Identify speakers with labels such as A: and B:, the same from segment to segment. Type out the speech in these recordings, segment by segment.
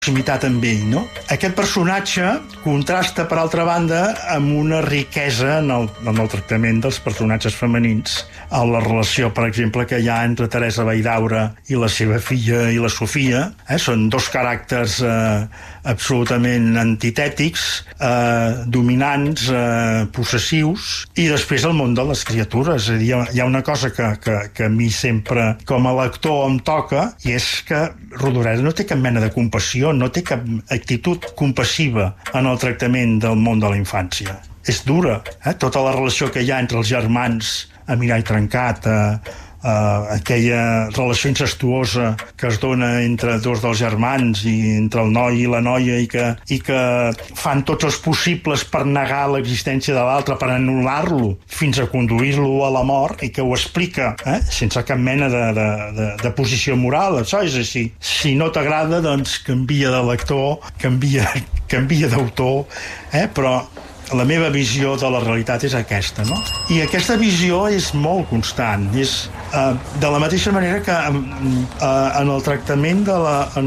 A: proximitat amb ell, no? Aquest personatge contrasta, per altra banda, amb una riquesa en el tractament dels personatges femenins. A la relació, per exemple, que hi ha entre Teresa Valldaura i la seva filla i la Sofia. Són dos caràcters absolutament antitètics, dominants, possessius, i després el món de les criatures. És a dir, hi ha una cosa que a mi sempre, com a lector, em toca, i és que Rodoreda no té cap mena de compassió, no té cap actitud compassiva en el tractament del món de la infància. És dura, tota la relació que hi ha entre els germans a mirall trencat, aquella relació incestuosa que es dona entre dos dels germans i entre el noi i la noia i que fan tots els possibles per negar l'existència de l'altre, per anul·lar-lo fins a conduir-lo a la mort, i que ho explica sense cap mena de posició moral. Això és així. Si no t'agrada, doncs canvia de lector, canvia d'autor, però la meva visió de la realitat és aquesta, no? I aquesta visió és molt constant. És de la mateixa manera que en el tractament de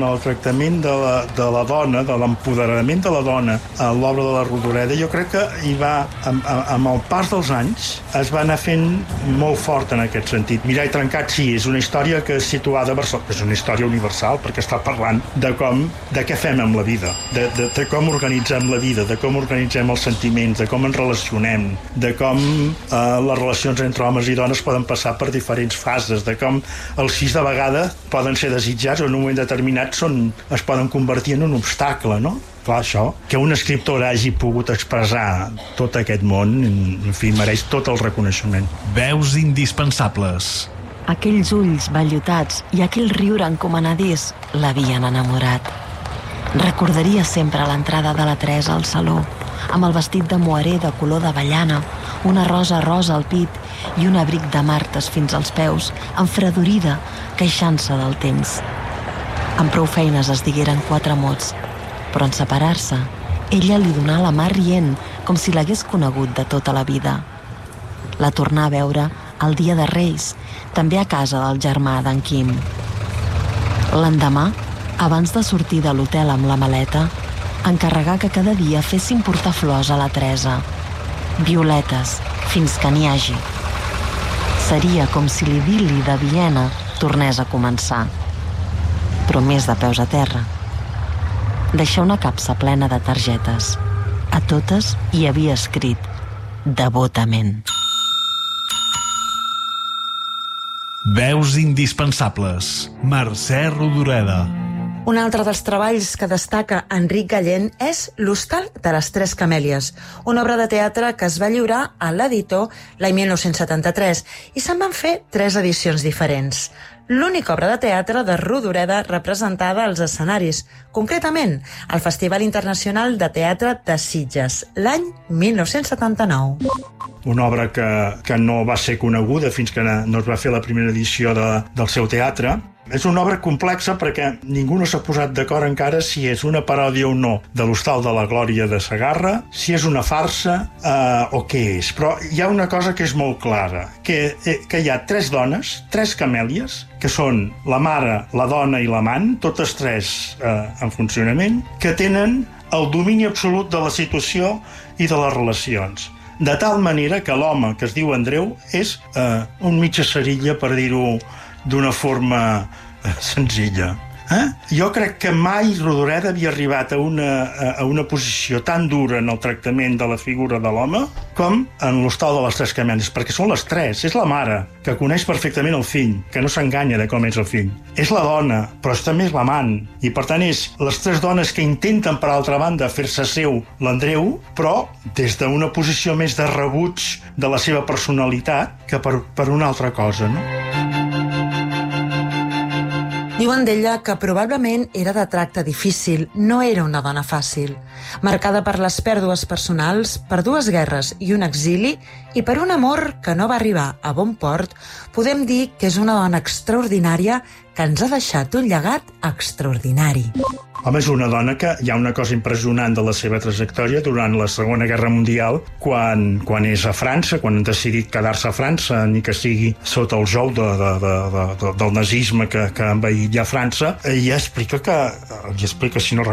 A: la dona, de l'empoderament de la dona a l'obra de la Rodoreda, jo crec que hi va, amb el pas dels anys, es va anar fent molt fort en aquest sentit. Mirall trencat, sí, és una història que és situada a Barcelona, és una història universal, perquè està parlant de què fem amb la vida, de com organitzem la vida, de com organitzem els sentiments, de com ens relacionem, de com les relacions entre homes i dones poden passar per diferents fases, de com els fills de vegada poden ser desitjats o en un moment determinat es poden convertir en un obstacle, no? Clar, això, que una escriptora hagi pogut expressar tot aquest món, en fi, mereix tot el reconeixement.
B: Veus indispensables.
C: Aquells ulls vellutats i aquell riure encomanadís l'havien enamorat. Recordaria sempre l'entrada de la Teresa al saló, amb el vestit de moiré de color d'avellana, una rosa rosa al pit i un abric de martes fins als peus, enfredorida, queixant-se del temps. Amb prou feines es digueren 4 mots, però en separar-se, ella li donà la mà rient, com si l'hagués conegut de tota la vida. La tornà a veure el dia de Reis, també a casa del germà d'en Quim. L'endemà, abans de sortir de l'hotel amb la maleta, encarregà que cada dia fessin portar flors a la Teresa. Violetes, fins que n'hi hagi. Seria com si l'idil·li de Viena tornés a començar, però més de peus a terra. Deixà una capsa plena de targetes. A totes hi havia escrit devotament.
B: Veus indispensables. Mercè Rodoreda.
D: Un altre dels treballs que destaca Enric Gallent és L'Hostal de les Tres Camèlies, una obra de teatre que es va lliurar a l'editor l'any 1973 i se'n van fer 3 edicions diferents. L'única obra de teatre de Rodoreda representada als escenaris, concretament al Festival Internacional de Teatre de Sitges, l'any 1979.
A: Una obra que no va ser coneguda fins que no es va fer la primera edició del seu teatre. És una obra complexa perquè ningú no s'ha posat d'acord encara si és una paròdia o no de l'Hostal de la Glòria de Segarra, si és una farsa o què és. Però hi ha una cosa que és molt clara, que hi ha 3 dones, 3 camèlies, que són la mare, la dona i l'amant, totes 3 en funcionament, que tenen el domini absolut de la situació i de les relacions. De tal manera que l'home, que es diu Andreu, és un mitja cerilla, per dir-ho d'una forma senzilla. Jo crec que mai Rodoreda havia arribat a una posició tan dura en el tractament de la figura de l'home com en l'Hostal de les Tres Camèlies, perquè són les 3. És la mare, que coneix perfectament el fill, que no s'enganya de com és el fill. És la dona, però també és l'amant. I per tant és les 3 dones que intenten, per altra banda, fer-se seu l'Andreu, però des d'una posició més de rebuig de la seva personalitat que per una altra cosa, no?
D: Diuen d'ella que probablement era de tracte difícil, no era una dona fàcil, marcada per les pèrdues personals, per 2 guerres i un exili, i per un amor que no va arribar a bon port. Podem dir que és una dona extraordinària que ens ha deixat un llegat extraordinari.
A: Home, és una dona que hi ha una cosa impressionant de la seva trajectòria durant la Segona Guerra Mundial, quan és a França, quan han decidit quedar-se a França, ni que sigui sota el jou del nazisme que ha envaït ja França, i explica, si no